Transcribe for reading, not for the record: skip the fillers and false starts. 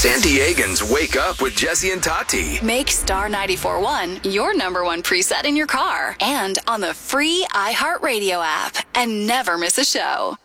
San Diegans wake up with Jesse and Tati. Make Star 94.1 your number one preset in your car and on the free iHeartRadio app. And never miss a show.